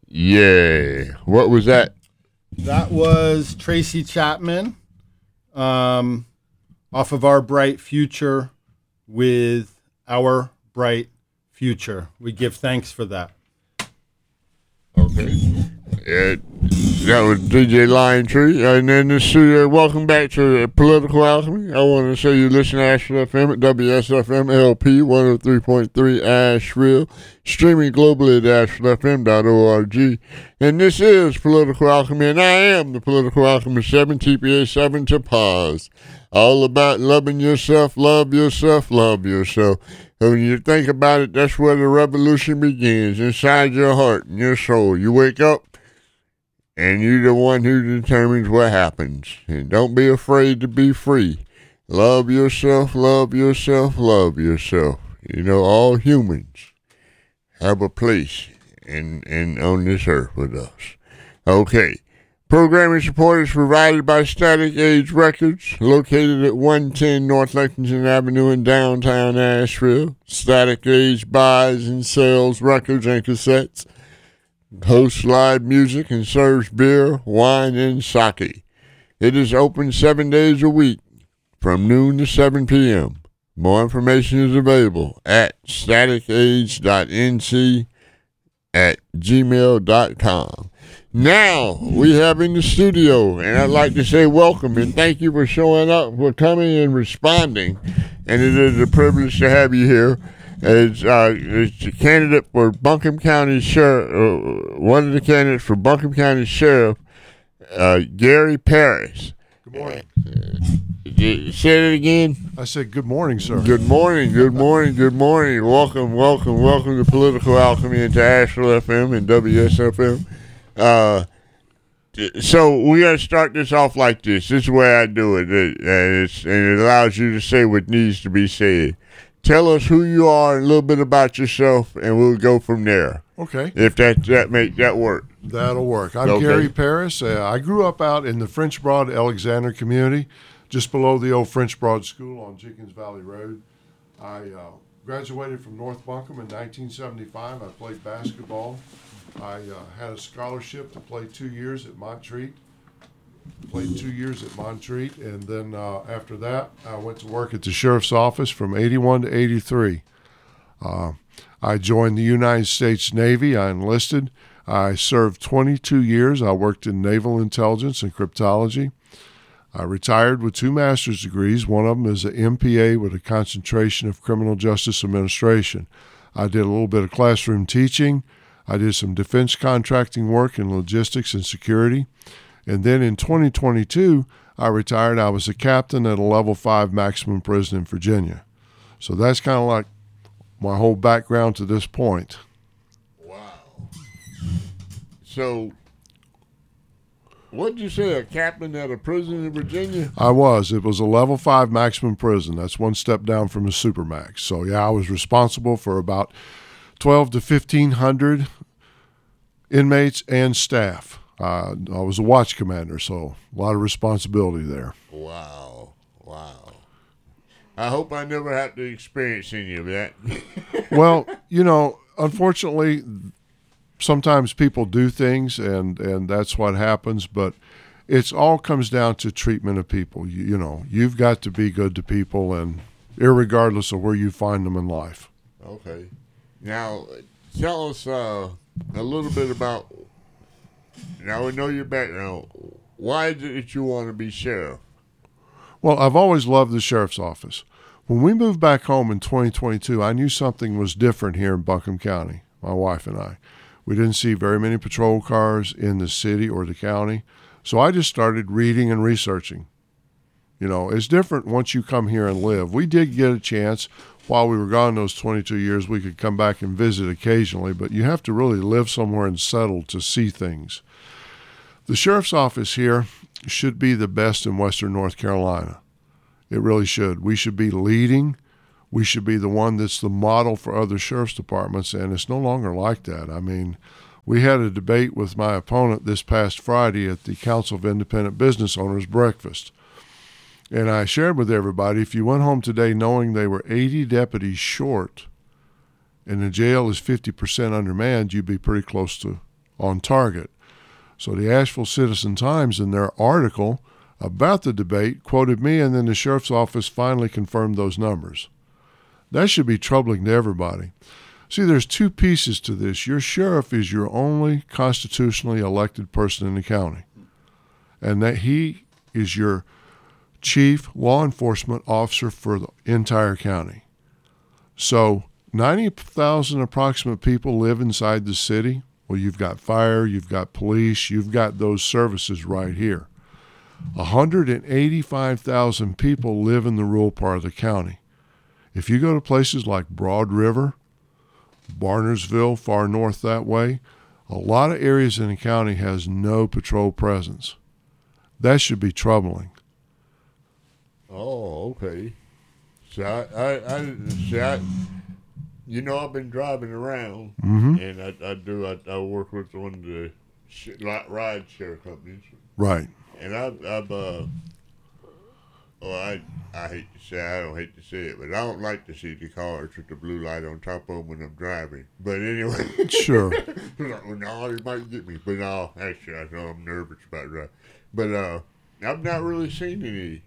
Yeah. What was that? That was Tracy Chapman off of Our Bright Future with Our Bright Future. We give thanks for that. Okay. That was DJ Lion Tree. And then the studio, welcome back to Political Alchemy. I want to say you listen to Asheville FM at WSFM LP 103.3 Asheville, streaming globally at ashevillefm.org. And this is Political Alchemy, and I am the Political Alchemy 7, TPA 7 to pause. All about loving yourself, love yourself, love yourself. And when you think about it, that's where the revolution begins, inside your heart and your soul. You wake up, and you're the one who determines what happens. And don't be afraid to be free. Love yourself, love yourself, love yourself. You know, all humans have a place in on this earth with us. Okay. Programming support is provided by Static Age Records, located at 110 North Lexington Avenue in downtown Asheville. Static Age buys and sells records and cassettes, hosts live music, and serves beer, wine, and sake. It is open 7 days a week from noon to 7 p.m. More information is available at staticage.nc@gmail.com. Now, we have in the studio, and I'd like to say welcome and thank you for showing up, for coming and responding. And it is a privilege to have you here. It's a candidate for Buncombe County Sheriff, one of the candidates for Buncombe County Sheriff, Gary Parris. Good morning. Say it again. I said good morning, sir. Good morning, good morning, good morning. Welcome to Political Alchemy and to Asheville FM and WSFM. So we got to start this off like this. This is the way I do it, and it allows you to say what needs to be said. Tell us who you are and a little bit about yourself, and we'll go from there. Okay. If that work. That'll work. I'm Gary Parris. I grew up out in the French Broad Alexander community, just below the old French Broad School on Jenkins Valley Road. I graduated from North Buncombe in 1975. I played basketball. I had a scholarship to play 2 years at Montreat. Played 2 years at Montreat, and then after that, I went to work at the sheriff's office from 81 to 83. I joined the United States Navy. I enlisted. I served 22 years. I worked in naval intelligence and cryptology. I retired with 2 master's degrees. One of them is an MPA with a concentration of criminal justice administration. I did a little bit of classroom teaching. I did some defense contracting work in logistics and security. And then in 2022, I retired. I was a captain at a level 5 maximum prison in Virginia. So that's kind of like my whole background to this point. Wow. So, what did you say, a captain at a prison in Virginia? I was. It was a level 5 maximum prison. That's one step down from a supermax. So, yeah, I was responsible for about 12 to 1,500 inmates and staff. I was a watch commander, so a lot of responsibility there. Wow. I hope I never have to experience any of that. Well, you know, unfortunately, sometimes people do things, and that's what happens, but it all comes down to treatment of people. You know, you've got to be good to people, and irregardless of where you find them in life. Okay. Now, tell us a little bit about, now we know your background. Why is it that you want to be sheriff? Well, I've always loved the sheriff's office. When we moved back home in 2022, I knew something was different here in Buncombe County, my wife and I. We didn't see very many patrol cars in the city or the county, so I just started reading and researching. You know, it's different once you come here and live. We did get a chance while we were gone those 22 years. We could come back and visit occasionally, but you have to really live somewhere and settle to see things. The sheriff's office here should be the best in Western North Carolina. It really should. We should be leading. We should be the one that's the model for other sheriff's departments, and it's no longer like that. I mean, we had a debate with my opponent this past Friday at the Council of Independent Business Owners breakfast. And I shared with everybody, if you went home today knowing they were 80 deputies short and the jail is 50% undermanned, you'd be pretty close to on target. So the Asheville Citizen-Times, in their article about the debate, quoted me, and then the sheriff's office finally confirmed those numbers. That should be troubling to everybody. See, there's two pieces to this. Your sheriff is your only constitutionally elected person in the county, and that he is your chief law enforcement officer for the entire county. So 90,000 approximate people live inside the city. Well, you've got fire, you've got police, you've got those services right here. 185,000 people live in the rural part of the county. If you go to places like Broad River, Barnersville, far north that way, a lot of areas in the county has no patrol presence. That should be troubling. Oh, okay. So I've been driving around, and I work with one of the ride share companies. Right. And I don't hate to say it, but I don't like to see the cars with the blue light on top of them when I'm driving. But anyway. Sure. No, it might get me. But no, actually, I know I'm nervous about driving. But I've not really seen any.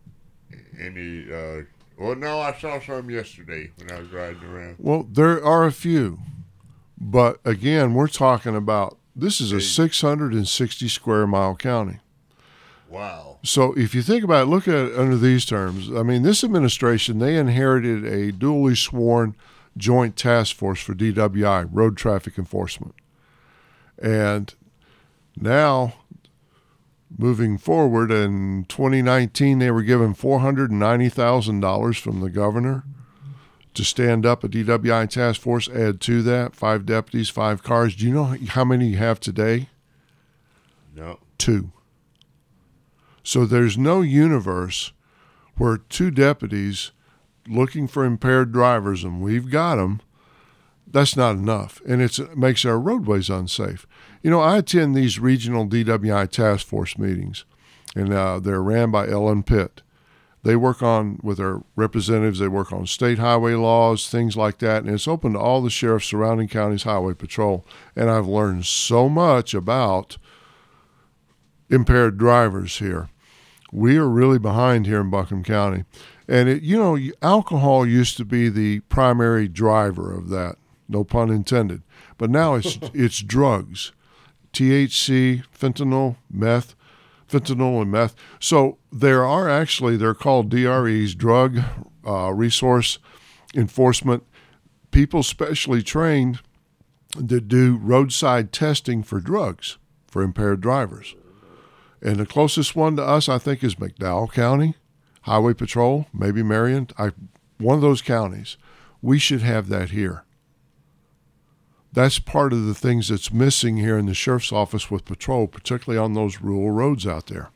Well, no, I saw some yesterday when I was riding around. Well, there are a few. But again, we're talking about, this is a 660 square mile county. Wow. So if you think about it, look at it under these terms. I mean, this administration, they inherited a duly sworn joint task force for DWI, road traffic enforcement. And now, moving forward, in 2019, they were given $490,000 from the governor to stand up a DWI task force. Add to that 5 deputies, 5 cars. Do you know how many you have today? No. 2. So there's no universe where 2 deputies looking for impaired drivers, and we've got them, that's not enough. And it makes our roadways unsafe. You know, I attend these regional DWI task force meetings, and they're ran by Ellen Pitt. They work with their representatives, they work on state highway laws, things like that, and it's open to all the sheriffs surrounding counties highway patrol. And I've learned so much about impaired drivers here. We are really behind here in Buncombe County. And, alcohol used to be the primary driver of that, no pun intended. But now it's drugs, THC, fentanyl and meth. So they're called DREs, drug resource enforcement, people specially trained that do roadside testing for drugs for impaired drivers. And the closest one to us, I think, is McDowell County, Highway Patrol, maybe Marion, one of those counties. We should have that here. That's part of the things that's missing here in the sheriff's office with patrol, particularly on those rural roads out there.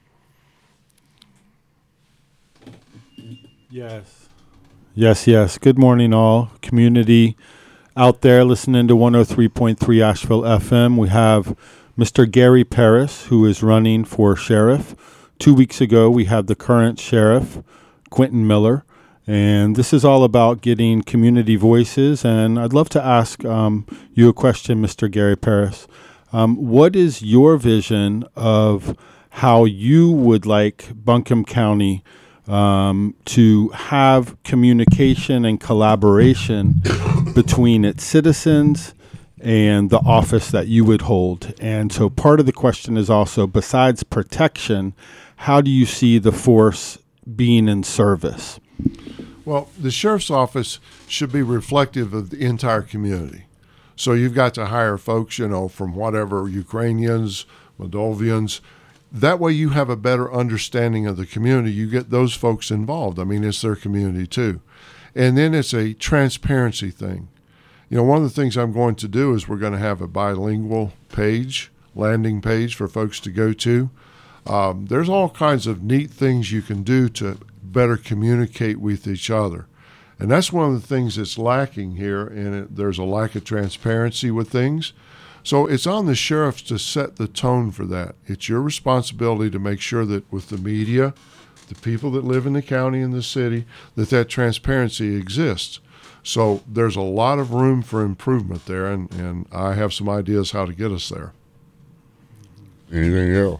Yes. Good morning, all. Community out there listening to 103.3 Asheville FM. We have Mr. Gary Paris, who is running for sheriff. 2 weeks ago, we had the current sheriff, Quentin Miller, and this is all about getting community voices. And I'd love to ask you a question, Mr. Gary Paris. What is your vision of how you would like Buncombe County to have communication and collaboration between its citizens and the office that you would hold? And so part of the question is also, besides protection, how do you see the force being in service? Well, the sheriff's office should be reflective of the entire community. So you've got to hire folks, from whatever, Ukrainians, Moldovians. That way you have a better understanding of the community. You get those folks involved. I mean, it's their community too. And then it's a transparency thing. One of the things I'm going to do is we're going to have a bilingual landing page for folks to go to. There's all kinds of neat things you can do to better communicate with each other. And that's one of the things that's lacking here, and there's a lack of transparency with things. So it's on the sheriffs to set the tone for that. It's your responsibility to make sure that with the media, the people that live in the county and the city, that transparency exists. So there's a lot of room for improvement there, and I have some ideas how to get us there. Anything else?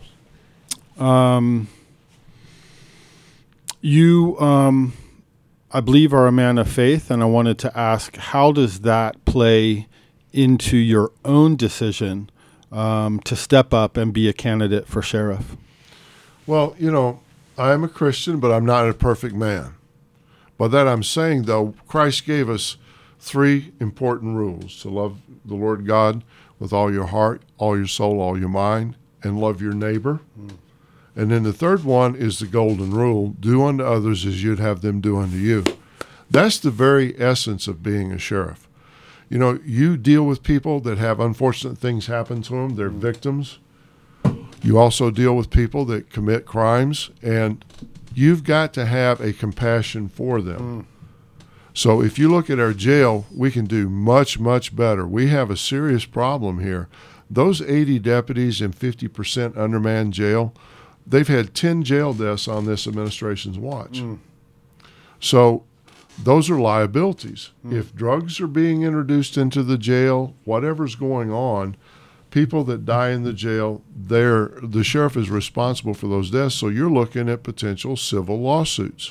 You, I believe, are a man of faith, and I wanted to ask, how does that play into your own decision to step up and be a candidate for sheriff? Well, I am a Christian, but I'm not a perfect man. By that I'm saying, though, Christ gave us 3 important rules: to love the Lord God with all your heart, all your soul, all your mind, and love your neighbor. And then the third one is the golden rule: do unto others as you'd have them do unto you. That's the very essence of being a sheriff. You deal with people that have unfortunate things happen to them. They're victims. You also deal with people that commit crimes, and you've got to have a compassion for them. So if you look at our jail, we can do much, much better. We have a serious problem here. Those 80 deputies in 50% undermanned jail, they've had 10 jail deaths on this administration's watch. So those are liabilities. If drugs are being introduced into the jail, whatever's going on, people that die in the jail, the sheriff is responsible for those deaths. So you're looking at potential civil lawsuits.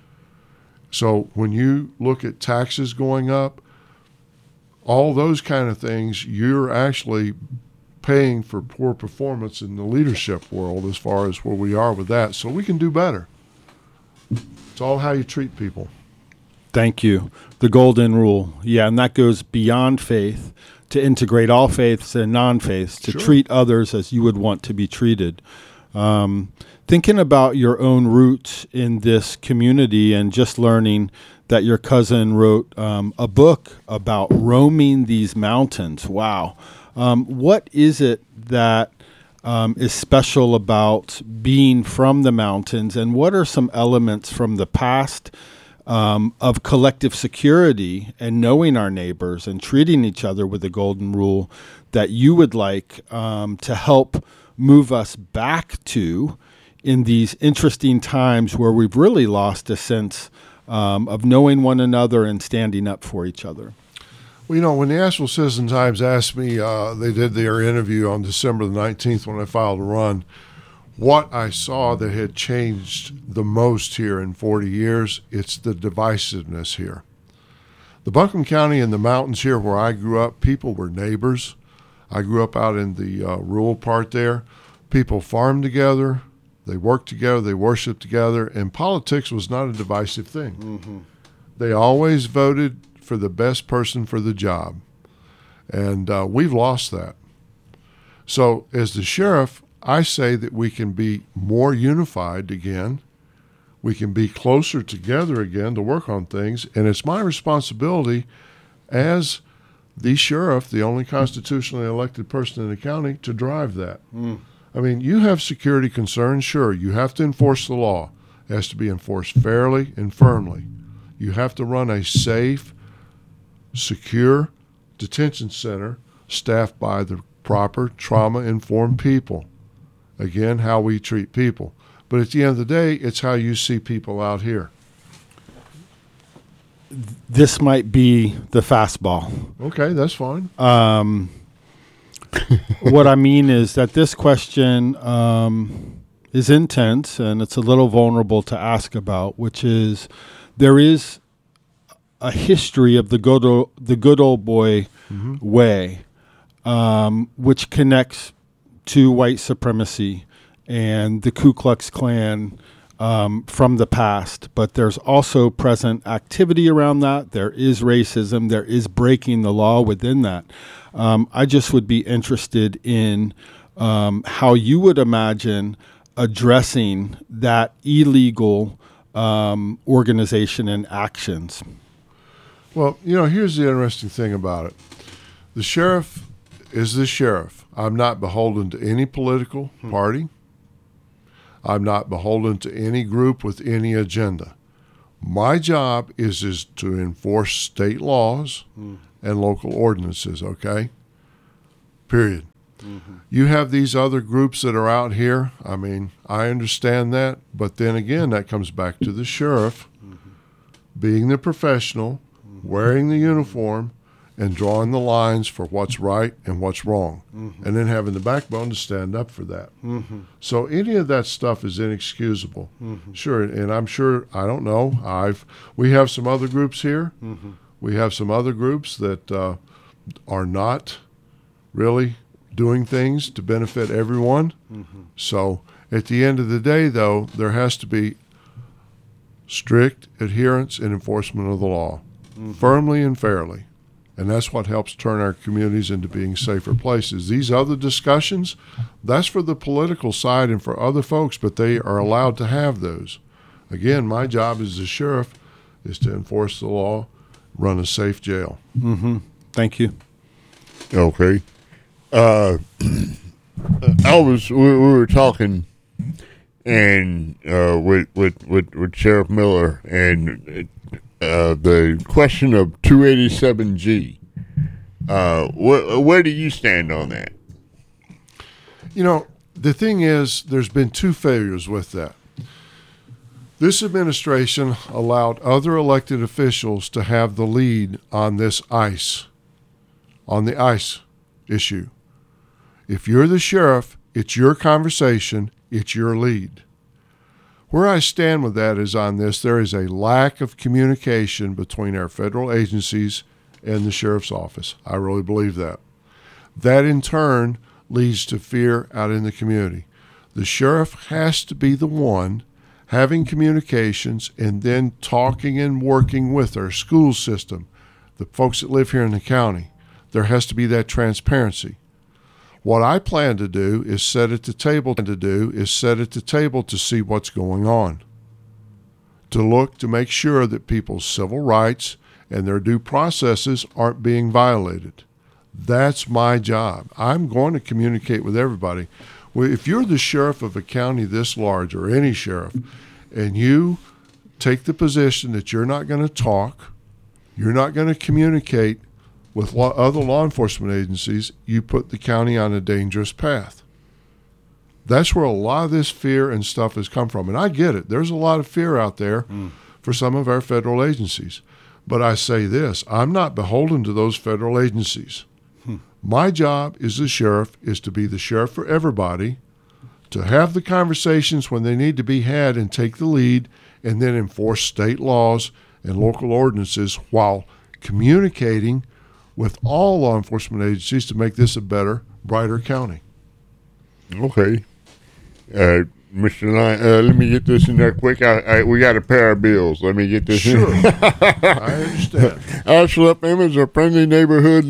So when you look at taxes going up, all those kind of things, you're actually paying for poor performance in the leadership world as far as where we are with that. So we can do better. It's all how you treat people. Thank you. The golden rule. Yeah, and that goes beyond faith to integrate all faiths and non-faiths, to treat others as you would want to be treated. Thinking about your own roots in this community and just learning that your cousin wrote a book about roaming these mountains. Wow. What is it that is special about being from the mountains, and what are some elements from the past of collective security and knowing our neighbors and treating each other with the golden rule that you would like to help move us back to in these interesting times where we've really lost a sense of knowing one another and standing up for each other? Well, when the Asheville Citizen-Times asked me, they did their interview on December the 19th when I filed a run, what I saw that had changed the most here in 40 years, it's the divisiveness here. The Buncombe County and the mountains here where I grew up, people were neighbors. I grew up out in the rural part there. People farmed together, they worked together, they worshiped together, and politics was not a divisive thing. They always voted for the best person for the job. And we've lost that. So as the sheriff, I say that we can be more unified again. We can be closer together again to work on things. And it's my responsibility as the sheriff, the only constitutionally elected person in the county, to drive that. I mean, you have security concerns, sure. You have to enforce the law. It has to be enforced fairly and firmly. You have to run a safe, secure detention center staffed by the proper trauma-informed people. Again, how we treat people. But at the end of the day, it's how you see people out here. This might be the fastball. Okay, that's fine. What I mean is that this question is intense, and it's a little vulnerable to ask about, which is there is a history of the good old boy way, which connects to white supremacy and the Ku Klux Klan from the past. But there's also present activity around that. There is racism. There is breaking the law within that. I just would be interested in how you would imagine addressing that illegal organization and actions. Well, here's the interesting thing about it. The sheriff is the sheriff. I'm not beholden to any political party. I'm not beholden to any group with any agenda. My job is to enforce state laws and local ordinances, okay? Period. You have these other groups that are out here. I mean, I understand that. But then again, that comes back to the sheriff being the professional, wearing the uniform and drawing the lines for what's right and what's wrong, and then having the backbone to stand up for that. So any of that stuff is inexcusable. Sure, and I'm sure, I don't know, we have some other groups here. We have some other groups that are not really doing things to benefit everyone. So at the end of the day, though, there has to be strict adherence and enforcement of the law, firmly and fairly. And that's what helps turn our communities into being safer places. These other discussions, that's for the political side and for other folks, but they are allowed to have those. Again, my job as the sheriff is to enforce the law, run a safe jail. Thank you. Okay. We were talking and with Sheriff Miller and the question of 287G. Where do you stand on that? You know, the thing is, there's been two failures with that. This administration allowed other elected officials to have the lead on this on the ICE issue. If you're the sheriff, it's your conversation, it's your lead. Where I stand with that is on this, there is a lack of communication between our federal agencies and the sheriff's office. I really believe that. That in turn leads to fear out in the community. The sheriff has to be the one having communications and then talking and working with our school system, the folks that live here in the county. There has to be that transparency. What I plan to do is sit at the table to see what's going on, to make sure that people's civil rights and their due processes aren't being violated. That's my job. I'm going to communicate with everybody. If you're the sheriff of a county this large, or any sheriff, and you take the position that you're not going to talk, you're not going to communicate with other law enforcement agencies, you put the county on a dangerous path. That's where a lot of this fear and stuff has come from. And I get it. There's a lot of fear out there for some of our federal agencies. But I say this, I'm not beholden to those federal agencies. My job as the sheriff is to be the sheriff for everybody, to have the conversations when they need to be had and take the lead, and then enforce state laws and local ordinances while communicating with all law enforcement agencies to make this a better, brighter county. Okay. Mr. Lyon, let me get this in there quick. We got a pair of bills. Let me get this in. I understand. Asheville FM is a friendly neighborhood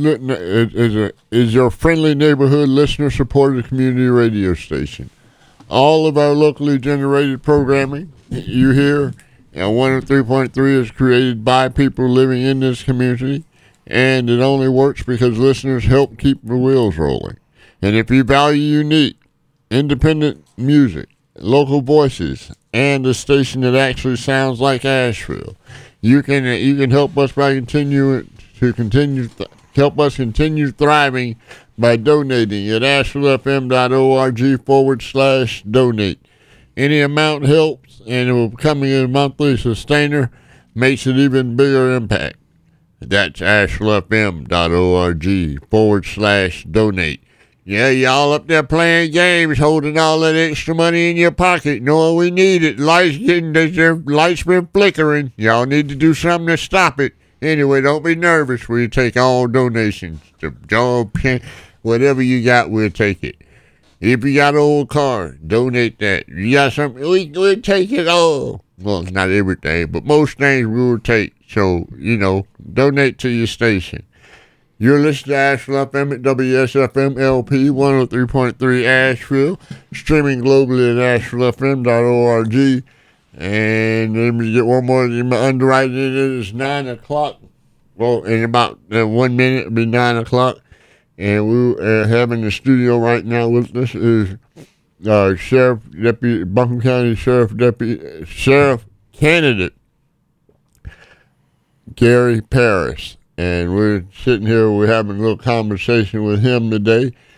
is your friendly neighborhood listener-supported community radio station. All of our locally generated programming you hear, and 103.3 is created by people living in this community, and it only works because listeners help keep the wheels rolling. And if you value unique, independent music, local voices, and a station that actually sounds like Asheville, you can help us by help us continue thriving by donating at ashevillefm.org/donate. Any amount helps, and becoming a monthly sustainer makes an even bigger impact. That's ashevillefm.org/donate. Yeah, y'all up there playing games, holding all that extra money in your pocket, knowing we need it. Lights been flickering. Y'all need to do something to stop it. Anyway, don't be nervous. We'll take all donations. Whatever you got, we'll take it. If you got an old car, donate that. If you got something, we'll take it all. Well, not everything, but most things we will take. So, donate to your station. You're listening to Asheville FM at WSFM LP 103.3 Asheville, streaming globally at ashevillefm.org. And let me get one more. Underwriting it is 9 o'clock. Well, in about 1 minute, it'll be 9 o'clock. And we have in the studio right now with us is Buncombe County Sheriff Candidate Gary Parris. And we're sitting here, we're having a little conversation with him today.